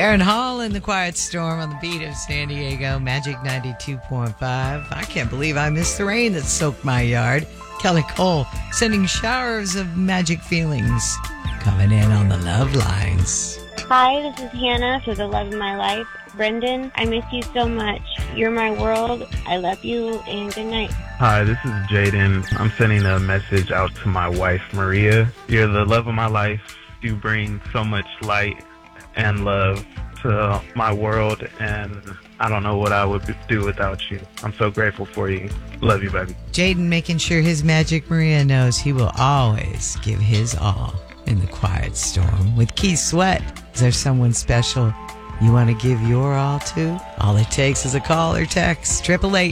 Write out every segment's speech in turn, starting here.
Aaron Hall in the Quiet Storm on the beat of San Diego, Magic 92.5. I can't believe I missed the rain that soaked my yard. Kelly Cole sending showers of magic feelings coming in on the love lines. Hi, this is Hannah for the love of my life. Brendan, I miss you so much. You're my world. I love you, and good night. Hi, this is Jaden. I'm sending a message out to my wife, Maria. You're the love of my life. You bring so much light and love to my world, and I don't know what I would do without you. I'm so grateful for you. Love you, baby. Jaden making sure his Magic Maria knows he will always give his all in the Quiet Storm. With Keith Sweat, is there someone special you want to give your all to? All it takes is a call or text,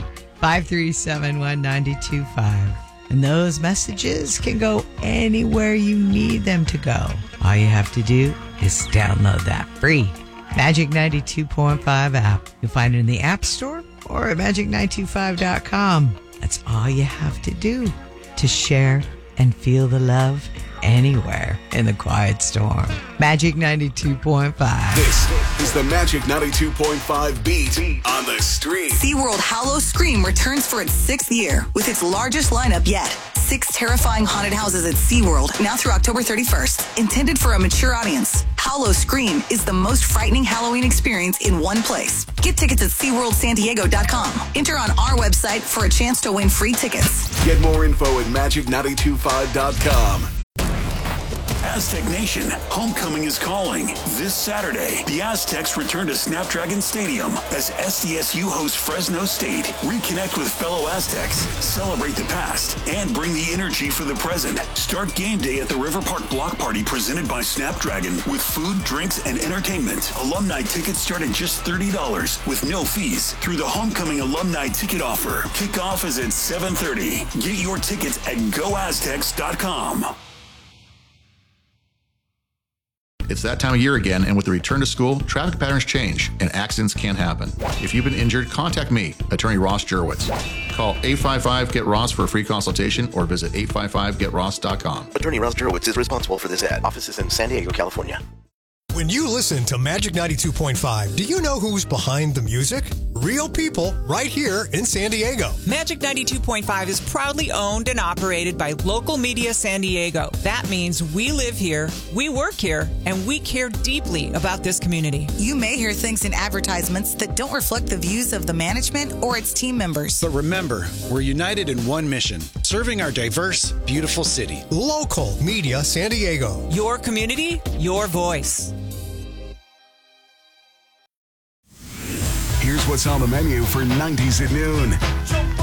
888-537-1925. And those messages can go anywhere you need them to go. All you have to do is download that free Magic 92.5 app. You'll find it in the App Store or at magic925.com. That's all you have to do to share and feel the love anywhere in the Quiet Storm. Magic 92.5. This is the Magic 92.5 beat on the street. SeaWorld Hallow Scream returns for its 6th year with its largest lineup yet. 6 terrifying haunted houses at SeaWorld now through October 31st. Intended for a mature audience, Hallow Scream is the most frightening Halloween experience in one place. Get tickets at SeaWorldSanDiego.com. Enter on our website for a chance to win free tickets. Get more info at Magic925.com. Aztec Nation, homecoming is calling. This Saturday, the Aztecs return to Snapdragon Stadium as SDSU hosts Fresno State. Reconnect with fellow Aztecs, celebrate the past, and bring the energy for the present. Start game day at the River Park Block Party presented by Snapdragon with food, drinks, and entertainment. Alumni tickets start at just $30 with no fees through the homecoming alumni ticket offer. Kickoff is at 7:30. Get your tickets at GoAztecs.com. It's that time of year again, and with the return to school, traffic patterns change and accidents can happen. If you've been injured, contact me, Attorney Ross Jurwitz. Call 855-GET-ROSS for a free consultation or visit 855getross.com. Attorney Ross Jurwitz is responsible for this ad. Office is in San Diego, California. When you listen to Magic 92.5, do you know who's behind the music? Real people right here in San Diego. Magic 92.5 is proudly owned and operated by Local Media San Diego. That means we live here, we work here, and we care deeply about this community. You may hear things in advertisements that don't reflect the views of the management or its team members. But remember, we're united in one mission, serving our diverse, beautiful city. Local Media San Diego. Your community, your voice. Here's what's on the menu for 90s at noon.